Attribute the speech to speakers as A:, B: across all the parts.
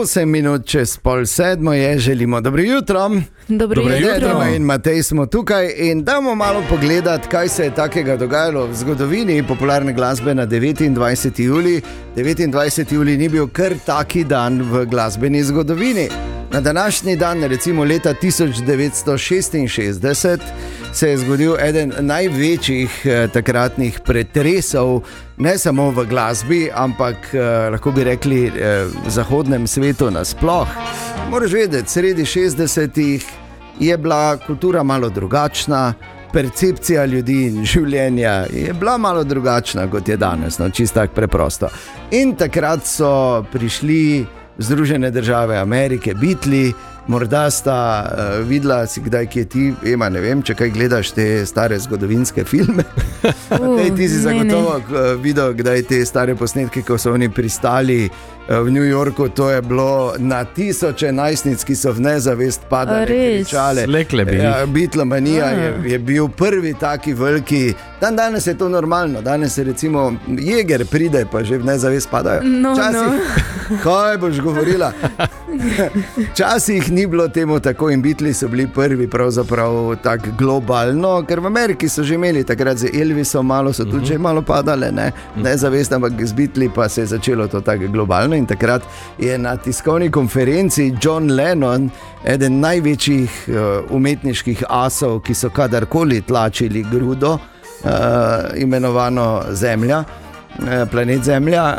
A: 8 minut čez 6:30 je, želimo dobro jutro.
B: Dobro jutro.
A: In Matej smo tukaj in damo malo pogledati, kaj se je takega dogajalo v zgodovini popularne glasbe na 29. julij. 29. julij ni bil kar taki dan v glasbeni zgodovini. Na današnji dan, recimo leta 1966, se je zgodil eden največjih takratnih pretresov, ne samo v glasbi, ampak lahko bi rekli v zahodnem svetu nasploh. Moraš vedeti, sredi 60-ih je bila kultura malo drugačna, percepcija ljudi in življenja je bila malo drugačna, kot je danes, no, čisto tako preprosto. In takrat so prišli Združene države Amerike, Beatli, morda sta videla, si kdaj, kje ti, Ema, ne vem, če kaj gledaš te stare zgodovinske filme. Ti si zagotovo videl, kdaj te stare posnetke, ko so oni pristali v New Yorku, to je bilo na tisoče najstnic, ki so v nezavest padali, kričale. Beatlemanija je bil prvi taki veliki. Danes je to normalno, danes je recimo Jeger pride, pa že v nezavest padajo. Kaj boš govorila? Včasih ni bilo temu tako in Beatli so bili prvi pravzaprav tako globalno, ker v Ameriki so že imeli takrat z Elvisom, malo so tudi že malo padale, nezavest, ampak z Beatli pa se je začelo to tako globalno in takrat je na tiskovni konferenci John Lennon, eden največjih umetniških asov, ki so kadarkoli tlačili grudo, imenovano Zemlja, planet Zemlja,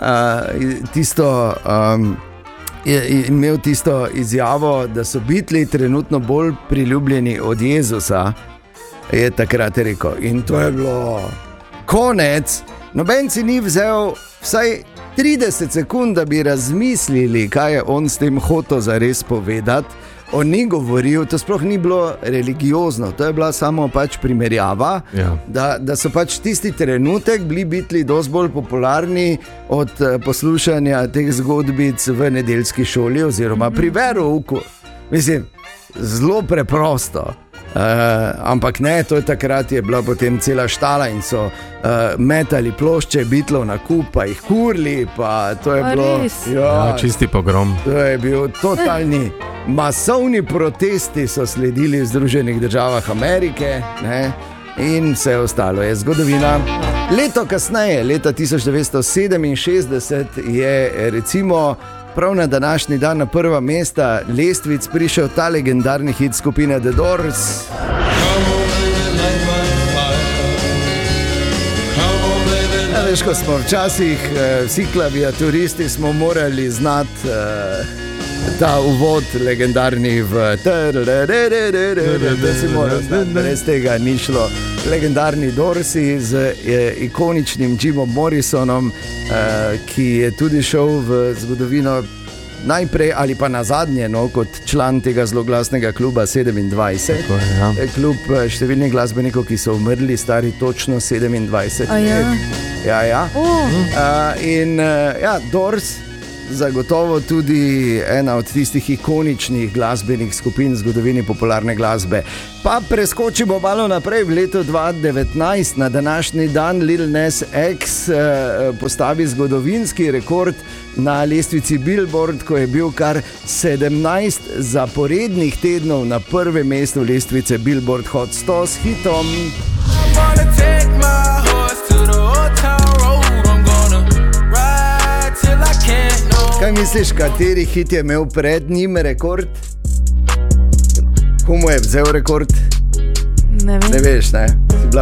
A: je imel tisto izjavo, da so Beatli trenutno bolj priljubljeni od Jezusa, je takrat rekel. In to je bilo konec. Noben si ni vzel vsaj 30 sekund, da bi razmislili, kaj je on s tem hotel zares povedati. On ni govoril, to sploh ni bilo religiozno, to je bila samo pač primerjava, da so pač tisti trenutek bili Beatli dosti bolj popularni od poslušanja teh zgodbic v nedeljski šoli oziroma pri verouku. Mislim, zelo preprosto. Ampak ne, to je takrat je bila potem cela štala in so metali plošče Beatlov na kup, pa jih kurli, pa to je bilo
C: čisti pogrom.
A: To je bil totalni masovni protesti so sledili v Združenih državah Amerike, ne? In vse ostalo je zgodovina. Leto kasneje, leta 1967, je recimo prav na današnji dan na prva mesta lestvic prišel ta legendarni hit skupine The Doors. Veš, ko smo včasih vsi klaviaturisti smo morali znati ta uvod legendarni v brez tega ni šlo. Legendarni Doorsi z ikoničnim Jimom Morrisonom, ki je tudi šel v zgodovino najprej ali pa nazadnje, kot član tega zloglasnega kluba 27. Klub številnih glasbenikov, ki so umrli stari točno 27 let. Doors zagotovo tudi ena od tistih ikoničnih glasbenih skupin v zgodovini popularne glasbe. Pa preskočimo malo naprej v leto 2019. Na današnji dan Lil Nas X postavi zgodovinski rekord na lestvici Billboard, ko je bil kar 17 zaporednih tednov na prvem mestu lestvice Billboard Hot 100 s hitom. Kaj misliš, kateri hit je imel pred njim rekord? Komu je vzel rekord?
B: Ne vem.
A: Ne veš, ne?